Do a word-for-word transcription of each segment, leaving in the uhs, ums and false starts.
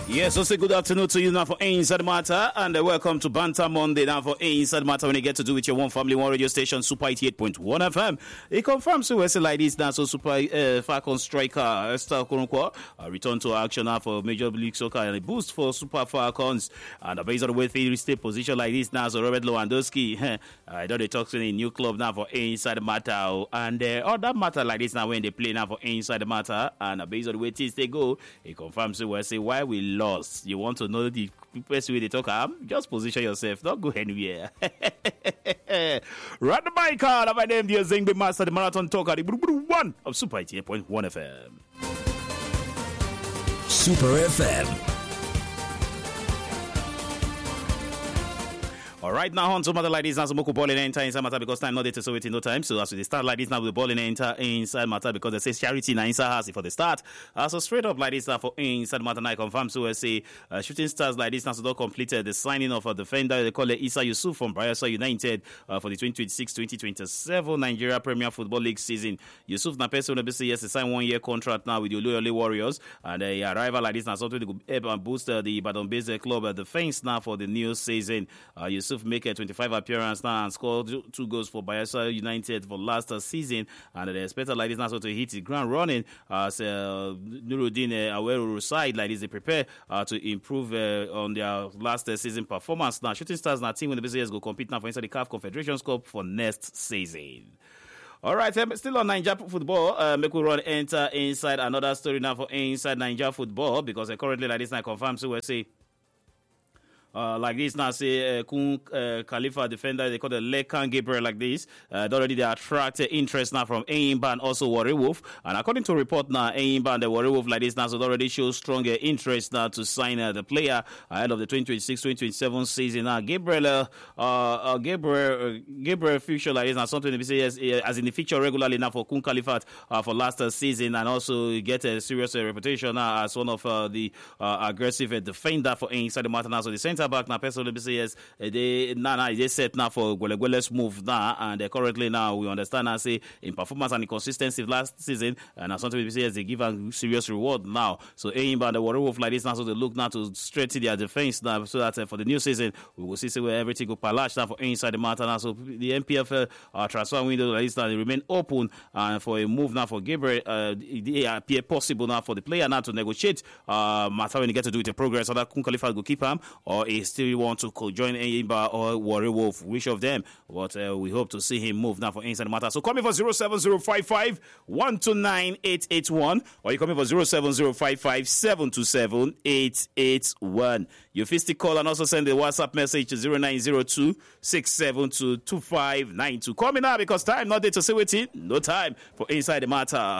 Yes, so say good afternoon to you now for Inside Matter, and uh, welcome to Banter Monday now for Inside Matter when you get to do with your one family, one radio station, Super eighty-eight point one F M. It confirms so we say like this now, so Super uh, Falcon striker Esther Okoronkwo uh, return to action now for Major League Soccer and a boost for Super Falcons. And uh, based on the way they stay position like this now, so Robert Lewandowski, uh, I know they talk to a new club now for Inside Matter, and uh, all that matter like this now when they play now for Inside Matter, and uh, based on the way things they go, it confirms so we say why we lost. You want to know the best way they talk? Um, just position yourself. Don't go anywhere. Run the mic card. My name is Zengbe Master, the Marathon Talker, the one of Super eighty-eight point one F M. Super F M. All right, now on to matter like this. Now, some ball in enter inside matter because time not there to so waiting no time. So as we start like this now with the ball in enter inside matter because they say charity now inside house for the start. Uh, so straight up like this now for inside matter now I confirm. So I say uh, shooting stars like this now so don't completed the signing of a defender they call it Issa Yusuf from Bayelsa United uh, for the twenty twenty-six twenty twenty-seven Nigeria Premier Football League season. Yusuf na person will say yes to sign one year contract now with the Oluyole Warriors, and the uh, arrival like this now something to help and boost uh, the Ibadan-based club uh, defense now for the new season. Uh, Yusuf make a twenty-five appearance now and scored two goals for Bayelsa United for last uh, season, and they expect like this now so to hit the ground running as uh, Nuruddin uh, Aweru side like this they prepare uh, to improve uh, on their last uh, season performance. Now Shooting Stars now team when the business go compete now for inside the C A F Confederations Cup for next season. All right, still on Nigeria football. Uh, make we run enter inside another story now for inside Nigeria football because uh, currently like this now confirmed so we say. Uh, like this now, say uh, Kun uh, Khalifa defender, they call the Lekan Gabriel like this. Uh, already they attract uh, interest now from Enyimba and also Warri Wolf. And according to report now, Enyimba and the Warri Wolf like this now, so they already show strong uh, interest now to sign uh, the player ahead of the twenty twenty-six twenty twenty-seven season. Now, Gabriel, uh, uh, Gabriel, uh, Gabriel feature like this now, something they say yes, uh, as in the feature regularly now for Kun Khalifa uh, for last uh, season, and also get a serious uh, reputation now as one of uh, the uh, aggressive uh, defender for inside the matter now. So the center back now, personally say yes, they now nah, nah, they set now for Gwelegwele's move now, and uh, currently now we understand now say in performance and in consistency last season, and as something we say yes, they give a serious reward now. So Enyimba and the Warri Wolf like this now, so they look now to strengthen their defense now, so that uh, for the new season we will see, see where everything go palash now for inside the matter now. So the M P F L uh, transfer window like this now they remain open uh, for a move now for Gabriel. Uh, it appear possible now for the player now to negotiate uh, matter when he get to do with the progress, so that Kun Khalifa go keep him or he still want to join Enyimba or Warri Wolf, which of them, but uh, we hope to see him move now for inside matter. So call me for zero seven zero five five one two nine eight eight one, or you call me for zero seven zero five five seven two seven eight eight one. You fist call and also send the WhatsApp message to zero nine zero two six seven two two five nine two. Call me now because time not there to say waiting, no time for inside the matter.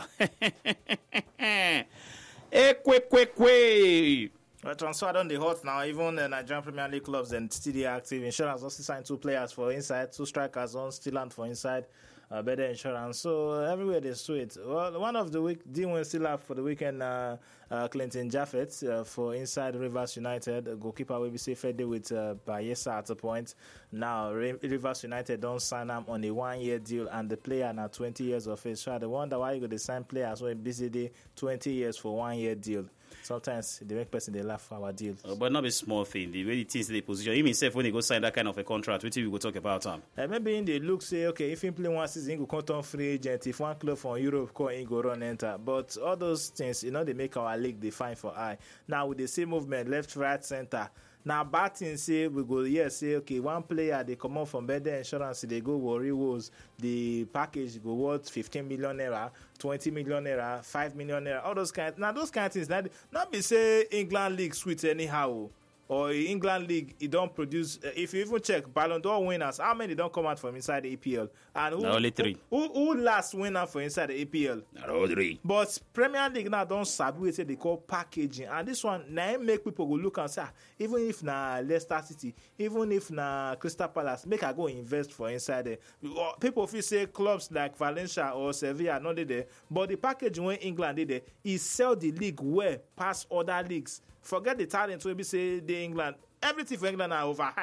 Hey, quick, quick, quick. Well, transfer on the hot now. Even the Nigerian Premier League clubs and still active. Insurance also signed two players for inside, two strikers on still and for inside. Uh, better insurance. So uh, everywhere they sweet. Well, one of the week D one still have for the weekend. Uh, uh, Clinton Jaffet uh, for inside Rivers United. Uh, goalkeeper will be safe with uh, Bayesa at a point. Now Rivers United don't sign him on a one-year deal, and the player now twenty years of age. So I wonder why you go to sign players when busy day twenty years for one-year deal. Sometimes they make person they laugh for our deals. Uh, but not a small thing. The way the teams they position, even himself when they go sign that kind of a contract, what we go talk about him. Uh, maybe in the look say okay, if he play one season, he go come on free agent. If one club from Europe call, he go run enter. But all those things, you know, they make our league define for eye. Now with the same movement, left, right, center. Now batting say we go yes say okay one player they come out from better insurance they go Warri Wolves, the package go worth fifteen million naira, twenty million naira, five million naira, all those kind. Now those kind of things that not be say England league sweet anyhow. Or England League, it don't produce. Uh, if you even check Ballon d'Or winners, how many don't come out from inside the A P L? And who, only three. Who, who, who last winner for inside the A P L? Only three. But Premier League now don't sabi we say they call packaging, and this one now make people go look and say, ah, even if na Leicester City, even if na Crystal Palace, make I go invest for inside there. People feel say clubs like Valencia or Sevilla not there, but the packaging when England did there, is sell the league well past other leagues. Forget the talent we be say the England. Everything for England are overhyped.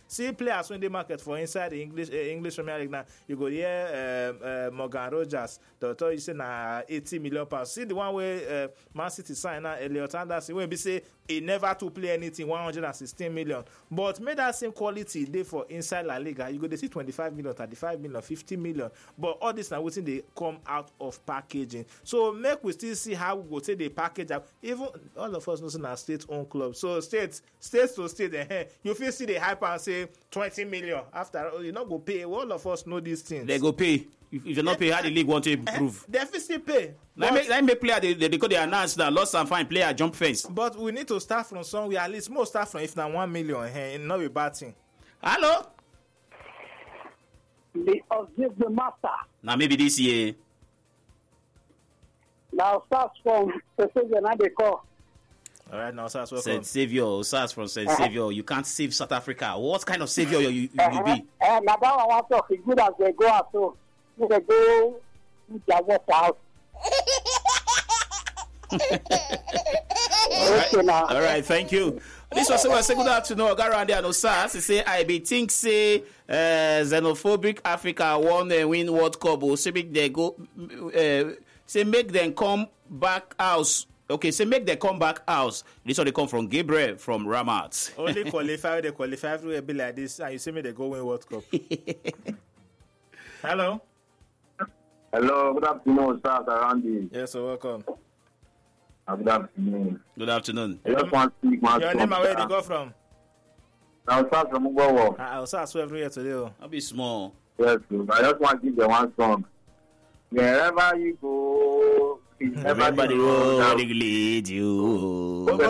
See players when they market for inside the English uh, English Premier League now. You go here, uh, uh, Morgan Rogers. The thought you say na eighty million pounds. See the one where uh, Man City sign now Elliot Anderson. When we say he never to play anything, one hundred sixteen million. But made that same quality day for inside La Liga. You go to see twenty-five million, thirty-five million, fifty million. But all this now waiting they come out of packaging. So make we still see how we go take the package out. Even all of us know in our state-owned club. So state, state to state, eh, you feel see the hype and say twenty million. After all, you not go pay. All of us know these things. They go pay. If you're not pay, how the league want to improve? They fit still pay. Let me let me player they they they, they announce that lost and fine player jump fence. But we need to start from somewhere. At least more start from if na one million. Eh, not a bad thing. Hello. The object the master. Now maybe this year. Now starts from the second they call. All right, now Sars, welcome. Saint Savior, Sars from Saint uh-huh. Savior. You can't save South Africa. What kind of savior you, you uh-huh. will be? Uh, now that one want to talk. It's good as they go out, so they go with their water out. All right. Okay, all right, thank you. This was so say good afternoon, Ogarande and Osas. He say I be think say uh, xenophobic Africa won and win World Cup. Or say make they go, uh, say make them come back house. Okay, say make them come back house. This one they come from Gabriel from Ramat. Only qualify they qualify everywhere be like this, and you say me they go win World Cup. Hello. Hello, good afternoon, Osas around you. Yes, so welcome. Good afternoon. Good afternoon. I just want to speak my Your name and where they go from? Now, start from Ugowo. I'll start so every year today. I'll be small. Yes, I just want to give you one song. Wherever you go, remember the road that lead you. Okay,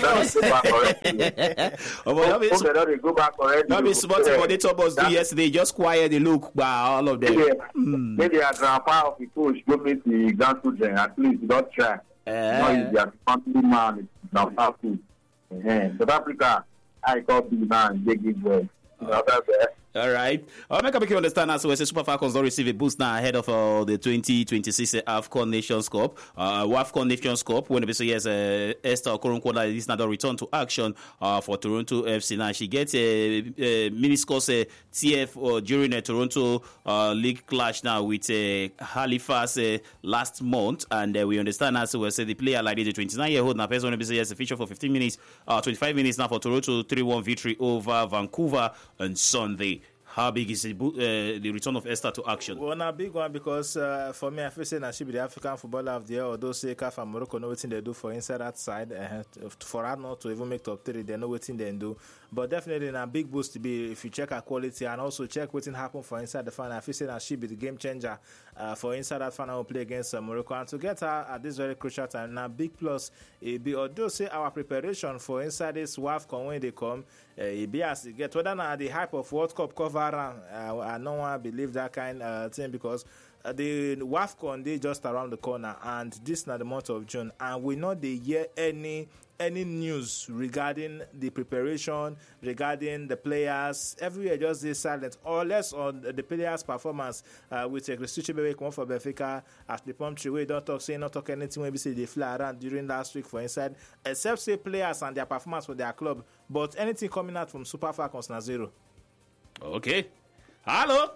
go back already. Not be smart for the top us do yesterday. Just quiet the look by all of them. Maybe, mm. maybe a grandpa of the coach go meet the grandchildren. At least don't try. Uh, no, he's a family man. It's not powerful. South Africa, I call the man. They give way. All right. I'll make you understand as well. Super Falcons don't receive a boost now ahead of uh, the twenty twenty-six AFCON Nations Cup. Uh, AFCON Nations Cup, when the yes, uh, Esther Okoronkwola is now return to action uh, for Toronto F C. Now she gets a, a miniscus uh, T F uh, during a Toronto uh, League clash now with uh, Halifax uh, last month. And uh, we understand as well, say the player like this, the twenty-nine year old now, person when yes, a feature for fifteen minutes, uh, twenty-five minutes now for Toronto three one victory over Vancouver on Sunday. How big is the, uh, the return of Esther to action? Well, not a big one because uh, for me, I feel saying that she be the African footballer of the year. Although say Caf and Morocco know what they do for inside that side, uh, for her not to even make top three, they know what they do. But definitely, a big boost to be if you check her quality and also check what happened for inside the final. I feel saying that she be the game changer uh, for inside that final play against uh, Morocco, and to get her at this very crucial time. Now, big plus it be although say our preparation for inside this WAFCON when they come. Uh, it be as it get whether now the hype of World Cup cover uh, I don't want to believe that kind of uh, thing because uh, the WAFCON they just around the corner and this now the month of June and we not they hear any any news regarding the preparation regarding the players everywhere just is silent or less on the players performance uh, with a Christian Bebe come for Benfica as the pump tree we don't talk say not talk anything when we say they fly around during last week for inside except say players and their performance for their club but anything coming out from Super Falcons na zero. Okay. Hello.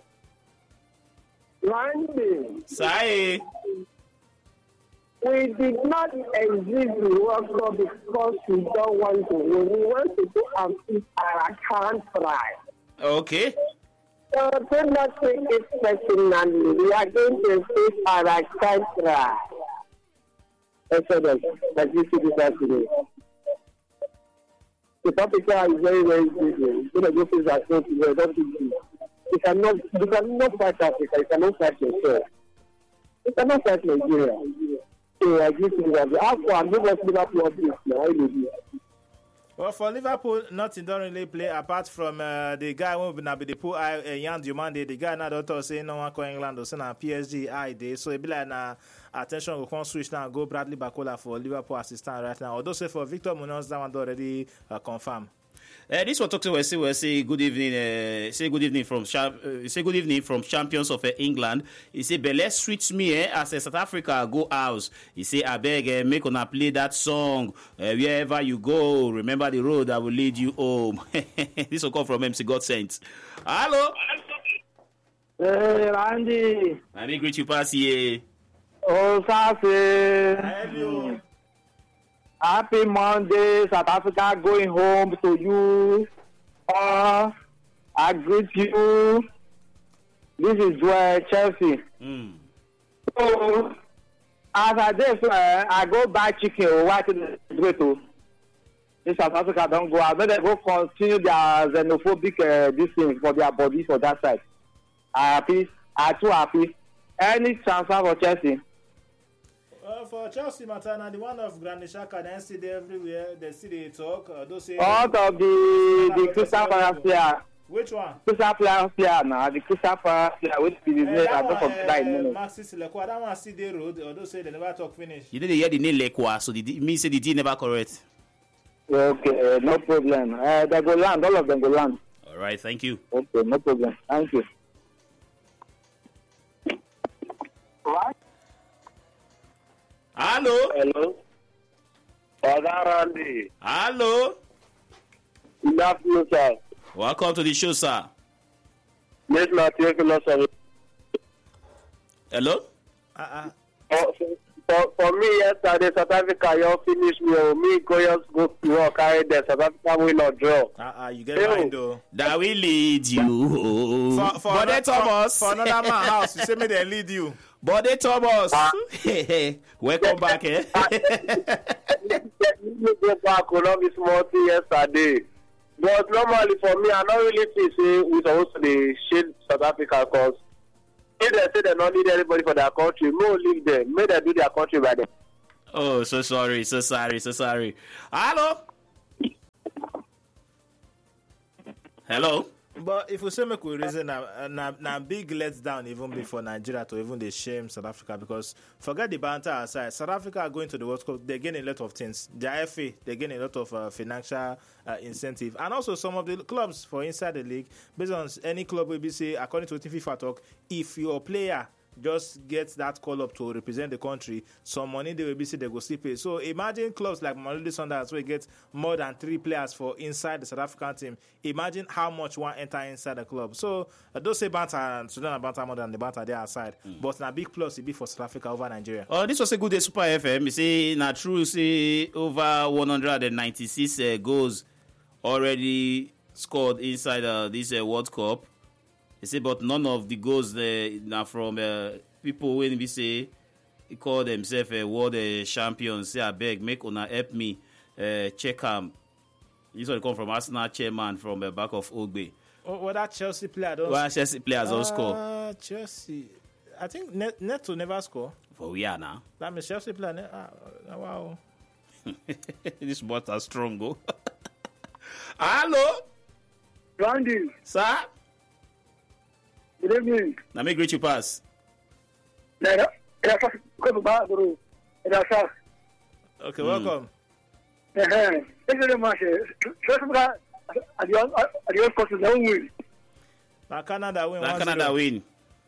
Randy. Say. We did not exist the World Cup because we don't want to win. We want to do and keep our account right. Okay. So do not take it personally. We are going to keep our account right. Excellent. Like you see this today. The topic is very, very busy. You know, this is a thing to don't be You cannot, you cannot fight Africa. You cannot fight yourself. You cannot fight Nigeria. So I give you that. After I'm not Liverpool this now. I do. Well, for Liverpool, nothing don't really play apart from uh, the guy who will be the poor uh, Yan Diomande. The guy now don't say no one call England or say na P S G I day. So it be like na attention will come switch now and go Bradley Bakola for Liverpool assistant right now. Although say for Victor Munoz that one already uh, confirmed. Uh, this one talk to us. Say, say good evening. Uh, say good evening from champ, uh, say good evening from champions of uh, England. He say, but let's switch me eh, as uh, South Africa go house. He say, I beg, uh, make una play that song uh, wherever you go. Remember the road that will lead you home. This will come from M C Godsent. Hello. Hey, Randy. Let me greet you, pass here. Oh, Sassy. Hello. Happy Monday, South Africa going home to you. Uh, I greet you. This is Joel Chelsea. Mm. So, as I did, uh, I go buy chicken or white in the to. In South Africa, don't go. I better go continue their xenophobic uh, this thing for their bodies for that side. I happy. I too happy. Any transfer for Chelsea? Uh, for Chelsea, Matana, the one of Granit Xhaka, they see there everywhere. They see they talk. Uh, those say Out of the the Crystal Palace player. Which one? Crystal Palace player now. The Crystal Palace player which is his Uh, name. I that don't one, forget that name. uh, Maxi Silekwa, that one see the road. Or those say they never talk finish. You didn't hear the name Lekwa, so the D- me say the D never correct. Okay, no problem. Uh, they go land. All of them go land. All right, thank you. Okay, no problem. Thank you. What? Hello. Hello. Oga Randy. Hello. Good afternoon, sir. Welcome to the show, sir. This is Matthew Philosophy. Hello. Uh-uh. For, for, for me, yesterday, South Africa, you finished me. Oh, me, go just go to work, carry the South Africa win or draw. Uh-uh, you get Ew. mine though. That will lead you. For, for, Bode ano- Thomas. for, for another man house, you say me they lead you. Bode Thomas. Welcome back, eh? You go back, will not be small thing yesterday. But normally for me, I don't really think say we supposed to be shade South Africa because if they say they don't need anybody for their country, no leave them. May they do their country by them. Oh, so sorry, so sorry, so sorry. Hello. Hello. But if we say make we reason na na na big letdown even before Nigeria to even they shame South Africa because forget the banter aside, South Africa are going to the World Cup. They gain a lot of things. Their F A they gain a lot of uh, financial uh, incentive, and also some of the clubs for inside the league. Based on any club will be say according to FIFA talk, if your player just get that call up to represent the country, some money they will be say they go still pay. So imagine clubs like Mamelodi Sundowns where get more than three players for inside the South African team. Imagine how much one enter inside the club. So uh, those say banter and Sudan are banter more than the banter there outside. Mm. But na big plus it be for South Africa over Nigeria. Oh, this was a good day, Super F M. You see, na true, say over one hundred ninety-six uh, goals already scored inside uh, this uh, World Cup. They say, but none of the goals uh, now from uh, people when we say they call themselves uh, world uh, champions. Say, I beg, make una help me uh, check them. This one come from Arsenal chairman from the back of Ogbe. Oh, well, that Chelsea player don't Well, Chelsea players don't score. Uh, Chelsea, I think Net- Neto never score. For we are now. That means Chelsea player. Ne- uh, wow. This bot are strong, go. Hello, Randy, sir. good evening. Now me greet you pass. Okay, welcome. Thank you very much. Adios, coach, no win. Now Canada win. Now one Canada zero. win.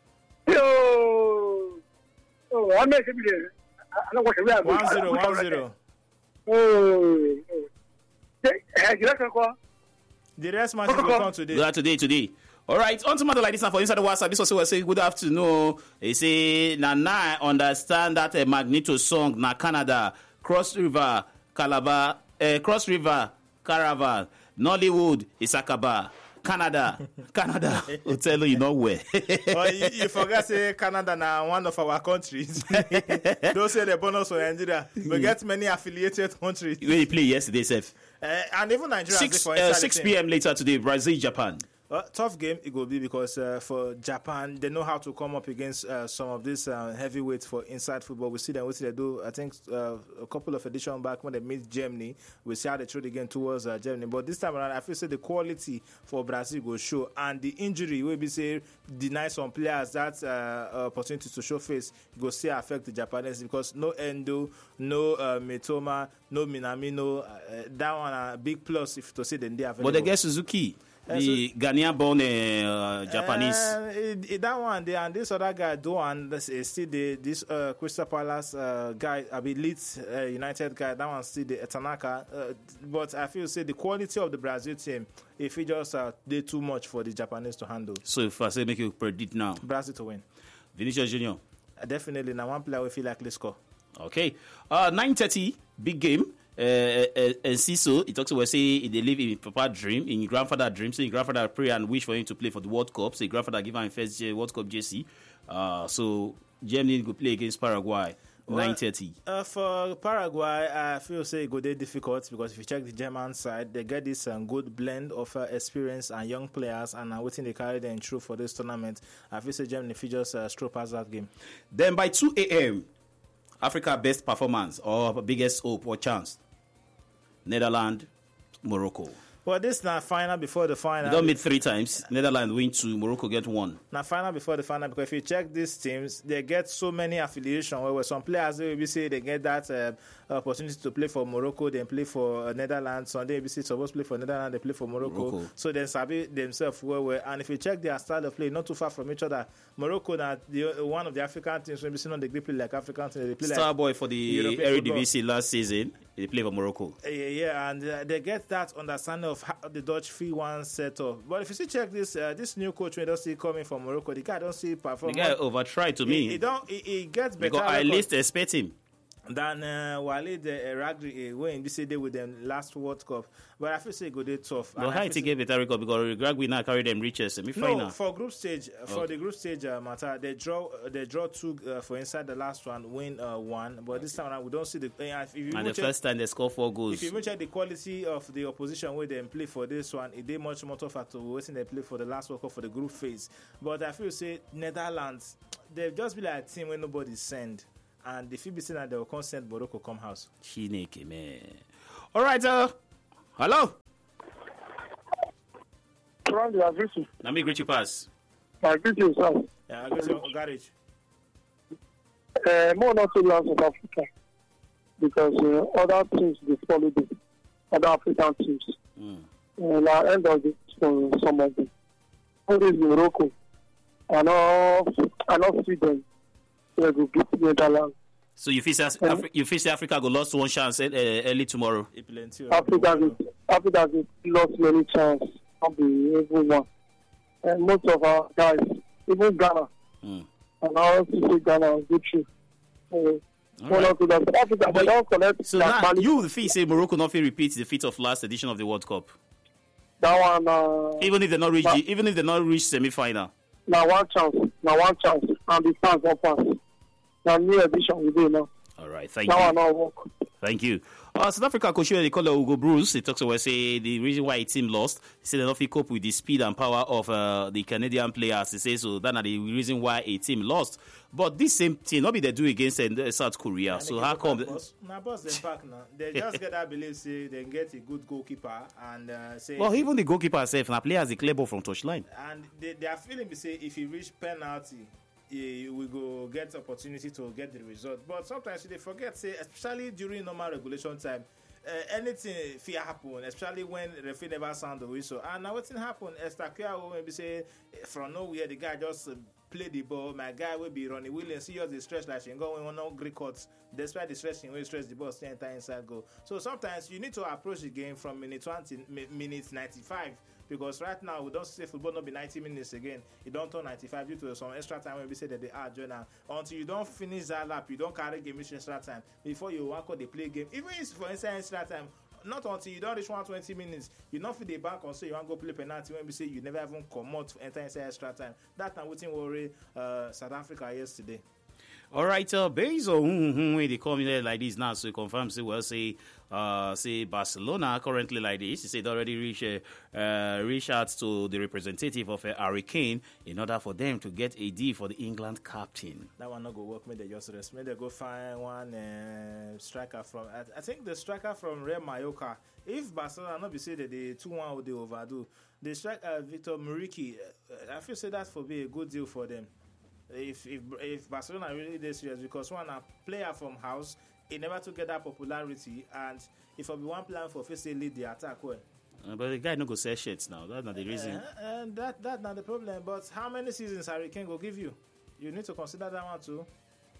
Oh, oh, I make it. I don't watch it. One zero, one zero. Oh, hey, you like what? The rest matches will come today. Good today, today. All right, on to matter like this now for inside the WhatsApp. This was what say good afternoon. They say na na understand that a Magneto song na Canada Cross River Calabar uh, Cross River Caravan Nollywood Isakaba Canada Canada hotel you know where. Oh, you, you forget say Canada na one of our countries. Don't say the bonus for Nigeria. We get many affiliated countries. Where you play yesterday, Seth. Uh, and even Nigeria. Six for uh, inside six the p.m. later today, Brazil Japan. Uh, tough game it will be because uh, for Japan, they know how to come up against uh, some of these uh, heavyweights for inside football. We see them, we see they do, I think, uh, a couple of editions back when they meet Germany. We see how they throw the game towards uh, Germany. But this time around, I feel say the quality for Brazil will show. And the injury will be, say, deny some players that uh, opportunity to show face, go see affect the Japanese because no Endo, no uh, Mitoma, no Minamino. Uh, that one a big plus if to say then they are available. But they get Suzuki. The Ghanaian-born uh, Japanese. Uh, it, it, that one, they, and this other guy, Doan, is still the, this uh, Crystal Palace uh, guy, I mean, Leeds uh, United guy, that one still the Tanaka. Uh, but I feel say the quality of the Brazil team, if it just uh, did too much for the Japanese to handle. So if I say make you predict now, Brazil to win. Vinicius Junior Uh, definitely, now one player will feel like let's score. Okay, uh, nine thirty, big game. Uh, uh, and Ciso, he talks about say they live in Papa dream, in grandfather dream. So his grandfather pray and wish for him to play for the World Cup. So his grandfather give him first World Cup jersey. Uh, so Germany go play against Paraguay. Well, nine thirty. Uh, for Paraguay, I feel say it go dey difficult because if you check the German side, they get this um, good blend of uh, experience and young players, and uh, waiting they carry them through for this tournament. I feel say Germany fit just uh, stroll past that game. Then by two a.m., Africa best performance or biggest hope or chance. Netherlands, Morocco. Well, this is not final before the final. They don't meet three times. Netherlands win two, Morocco get one. Now final before the final because if you check these teams, they get so many affiliations where, where some players they will be say they get that uh, opportunity to play for Morocco, then play for uh, Netherlands. Sunday they be say supposed to play for Netherlands, they play for Morocco. Morocco. So then sabi themselves well, well. And if you check their style of play, not too far from each other. Morocco, now the one of the African teams, when we see on the play like African teams, they play Star like boy for the Eredivisie last season. They play for Morocco. Yeah, yeah, and uh, they get that understanding of how the Dutch three one set up. But if you see check this, uh, this new coach we don't see coming from Morocco, the guy don't see perform. The guy over tried to he, me. He don't. He, he gets better. Because I at least expect him. Than uh, Walid uh, Ragri uh, when this day with them last World Cup, but I feel say go they tough. But how to get better record because Ragri now carry them reaches semi final. No, for group stage, for okay. the group stage uh, matter, they draw uh, they draw two uh, for inside the last one, win uh, one. But okay. this time around we don't see the. Uh, if you and the check, first time they score four goals. If you even check the quality of the opposition where they play for this one, it they much more tougher to waiting they play for the last World Cup for the group phase. But I feel say Netherlands, they've just be like a team where nobody send. And if you be saying that they will consent Morocco come house. Chineke, man. All right, uh, hello. Randy, I greet you. Let me greet you, pass. I greet you, sir. Yeah, I greet you, garage. Uh, more not to South Africa. Because uh, other teams, they follow the other African teams. Mm. And I end of it for some of them. What is Morocco? I know, I know see them. So you face Afri- you face Africa go lost one chance uh, early tomorrow. Africa Africa lost many chances. Not be everyone. And most of our guys, even Ghana, mm. and I also see Ghana good true. Uh, right. Africa, they don't connect. So now you feel say Morocco not repeat the feat of last edition of the World Cup. That one, uh, even if they not reach, uh, the, even if they not reach semi-final. Now one chance, now one chance, and the fans won't pass. Now new edition we do now. All right, thank now you. I know work. Thank you. Uh, South Africa coach they call Hugo Bruce. He talks about say the reason why his team lost. He said they don't cope with the speed and power of uh, the Canadian players. He says so that's the reason why a team lost. But this same team, not be they do against uh, South Korea. Yeah, so how come? Now, boss, they back now. They just get that belief say they get a good goalkeeper and uh, say. Well, even the goalkeeper herself now players the clear ball from touchline. And they, they are feeling to say if he reach penalty. We go get opportunity to get the result, but sometimes they forget. Say, especially during normal regulation time, uh, anything fear happen. Especially when the referee never sound the whistle. And now what's happen? Estakia will maybe say from nowhere the guy just uh, play the ball. My guy will be Ronnie Williams. See us the stretch like she going on no Greek cuts. Despite the stretching, we stretch the ball, stay entire inside goal. So sometimes you need to approach the game from minute twenty, minute ninety-five. Because right now we don't say football not be ninety minutes again. You don't turn ninety-five due to some extra time when we say that they are joining. Until you don't finish that lap, you don't carry game extra time before you walk out the play game. Even if for instance extra time, not until you don't reach one hundred twenty minutes, you don't feel the back or say you want to go play penalty when we say you never even come out to enter inside extra time. That time we think worry uh, South Africa yesterday. All right, uh, based on mm, when they come in like this now, so confirm, say, well, say, uh, say Barcelona currently like this, he said already reach, uh, uh, reach out to the representative of uh, Harry Kane in order for them to get a deal for the England captain. That one not go work. Maybe they just rest. Maybe they go find one uh, striker from. I, I think the striker from Real Mallorca. If Barcelona not be say that the two one would they overdo, the striker uh, Victor Muriqi, uh, I feel say that for be a good deal for them. If if if Barcelona really is serious, because one a player from house, he never to get that popularity, and if I be one plan for first lead the attack well. Uh, but the guy no go sell shirts now. That's not the reason. Uh, and that that's not the problem. But how many seasons Harry Kane will give you? You need to consider that one too.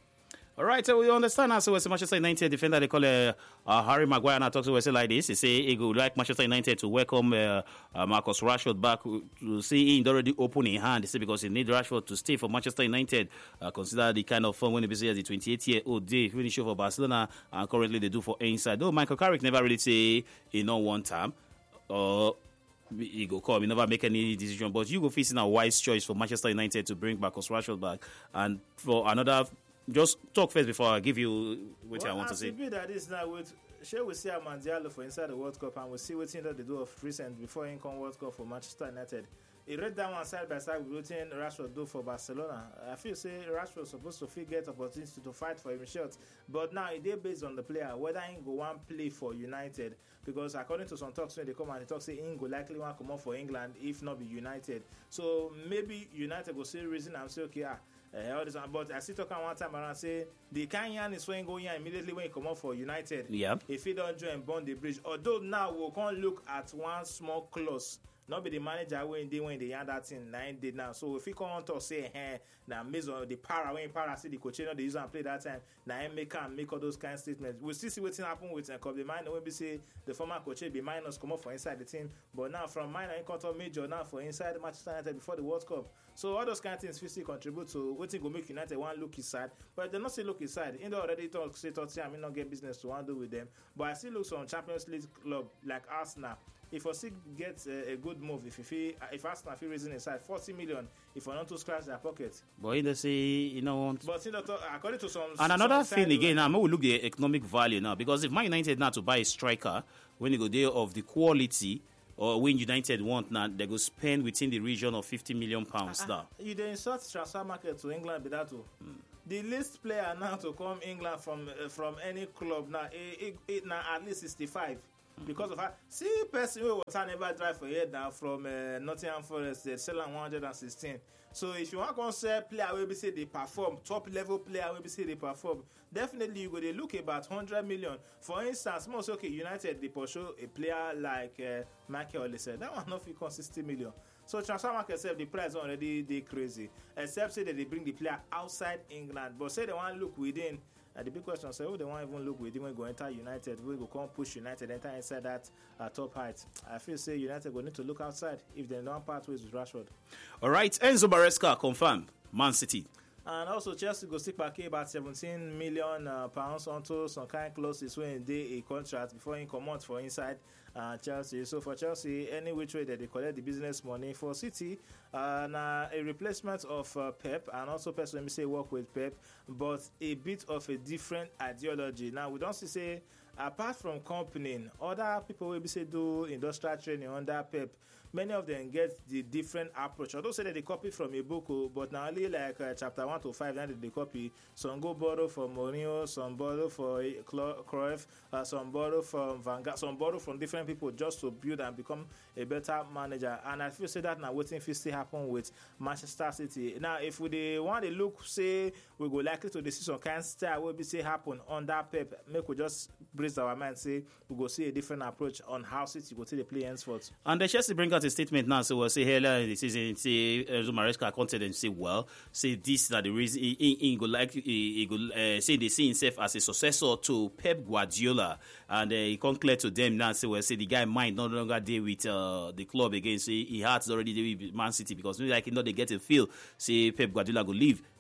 All right, so we understand now. So we say Manchester United defender they call uh, uh, Harry Maguire. Now talks to us like this. He say he would like Manchester United to welcome uh, uh, Marcus Rashford back to see him already open in hand. He say because he need Rashford to stay for Manchester United. Uh, consider the kind of fun when he be as the twenty-eight year old day finish for Barcelona and currently they do for inside. Though Michael Carrick never really say he know one time. Uh, he go come, he never make any decision. But you go facing a wise choice for Manchester United to bring Marcus Rashford back and for another. Just talk first before I give you what well, I want to say. Be that is now with shall we see Amad Diallo for inside the World Cup and we'll see what they do of recent before he come World Cup for Manchester United. He read that one side by side with what Rashford do for Barcelona. I feel say Rashford supposed to feel get opportunity to fight for him shot, but now it is based on the player whether he go one play for United, because according to some talks when they come and they talk say he go likely want to come up for England if not be United. So maybe United go see reason and say okay ah. Uh, all this, but I still talk one time around say the Kenyan is when going immediately when he come up for United. Yeah. If he don't join Bond the Bridge, although now we can't look at one small clause. Not be the manager when they when they hand that in nine day now. So if he come on to say hey, now based on the para when para see the coach they use and play that time, now make and make all those kind of statements. We still see what's happen with uh, the minor when we say the former coach be minors come up for inside the team, but now from minor in control major now for inside the Manchester United before the World Cup. So all those kind of things still contribute to what thing go make United one look inside, but they not say look inside. In the already talk say talk I mean not get business to handle with them, but I still look some Champions League club like Arsenal. If I still get a, a good move, if if he, if Arsenal feel raising inside forty million, if I not to scratch their pocket. But he does say you know want. But you know, according to some. And another some thing again, now we look the economic value now, because if Man United now to buy a striker when they go there of the quality. Or when United want now, they go spend within the region of fifty million pounds uh, now. You dey insert transfer market to England, be that too. Mm. The least player now to come England from uh, from any club now, it, it, it now at least sixty-five. Mm-hmm. Because of that, see person who water never drive for here now from uh, Nottingham Forest, they sell one hundred sixteen. So if you want to sell player where we say they perform, top level player where we say they perform, definitely you go they look about one hundred million. For instance, most okay, United they pursue a player like uh, Michael Olise. That one not fit sixty million. So transfer market self the price already they crazy. Except say that they bring the player outside England, but say they want to look within. Uh, the big question is, oh, they won't even look within when go enter United. We go come push United enter inside that uh, top height. I feel say United will need to look outside if they don't part ways with Rashford. All right, Enzo Maresca confirmed Man City. And also Chelsea go stick back about seventeen million uh, pounds onto some kind of clauses when they a contract before he come out for inside uh, Chelsea. So for Chelsea, any which way that they collect the business money for City, uh, now a replacement of uh, Pep, and also person let me say work with Pep, but a bit of a different ideology. Now we don't see say apart from company, other people will be say do industrial training under Pep. Many of them get the different approach. Although say that they copy from a book, but now only like uh, chapter one to five, now they copy. Some go borrow from Mourinho, some borrow for Cruyff, uh, some borrow from Van Gaal, some borrow from different people just to build and become a better manager. And I feel say that now waiting for still happen with Manchester City. Now, if we they want to look, say we go likely to see some kind of style will be say happen under Pep, make we just brace our mind, say we go see a different approach on how City go to the play henceforth. And the Chelsea bring out a statement now, so we'll say earlier in the season, say Enzo Maresca counted and say, well, say this that the reason he, he, he go like he, he go uh, say they see himself as a successor to Pep Guardiola, and uh, he come clear to them now, say well, say the guy might no longer deal with uh, the club again, say he has already deal with Man City because maybe like you know they get a feel, say Pep Guardiola go leave.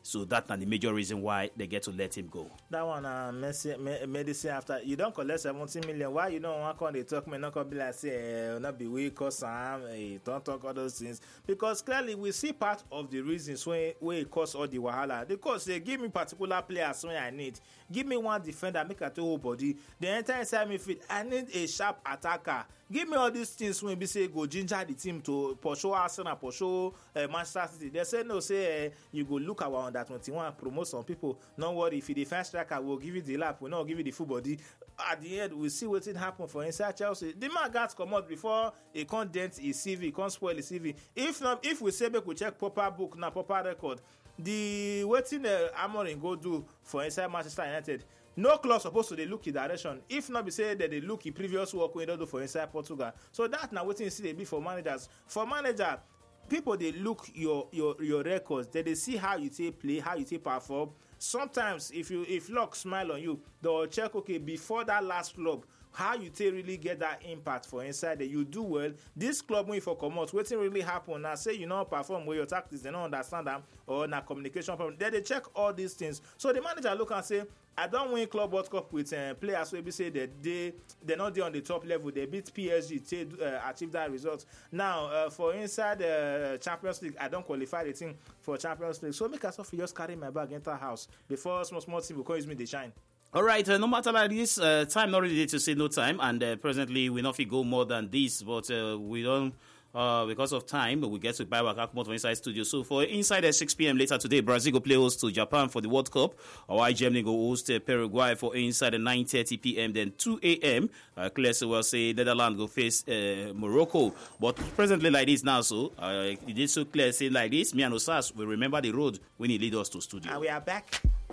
So that's not the major reason why they get to let him go. That one, uh, medicine after you don't collect seventeen million. Why you don't want to talk? Me not gonna be like say, uh, not be weak cause Sam, uh, don't talk all those things. Because clearly we see part of the reasons where where it cause all the wahala. Because they give me particular players when I need. Give me one defender, make a whole body. The entire inside midfield, I need a sharp attacker. Give me all these things when we say go ginger the team to pursue Arsenal, pursue uh, Manchester City. They say no, say uh, you go look our under twenty-one, promote some people. Don't worry, if you the first striker, we'll give you the lap. We'll not give you the full body. At the end, we'll see what it happen for inside Chelsea. The man got come out before he can't dent his C V, can't spoil his C V. If not, if we say make we check proper book, now proper record, the waiting uh, Amorim go do for inside Manchester United. No club supposed to they look in direction. If not be say that they look in previous work we don't do for inside Portugal. So that now waiting see they be for managers. For manager, people they look your your your records. They they see how you take play, how you take perform. Sometimes if you if luck smile on you, they'll check okay before that last club. How you take really get that impact for inside that you do well. This club when you for come out, what's really happen now? Say you know perform where your tactics, they don't understand them or na communication problem. Then they check all these things. So the manager look and say, I don't win Club World Cup with uh, players where we say that they they're not there on the top level. They beat P S G to uh, achieve that result. Now uh, for inside the uh, Champions League, I don't qualify the team for Champions League. So make us off just carry my bag enter house before small small team will use me the shine. All right, uh, no matter like this, uh, time not ready to say no time, and uh, presently we not fit go more than this, but uh, we don't, uh, because of time, we get to buy back Akumo for Inside Studio. So for Inside at six p.m. later today, Brazil go play host to Japan for the World Cup, while Germany go host uh, Paraguay for Inside at nine thirty p.m. Then two a.m., uh, clear so well say Netherlands go face uh, Morocco. But presently like this now, so uh, it is so clear say like this, me and Osas will remember the road when he lead us to studio. And we are back.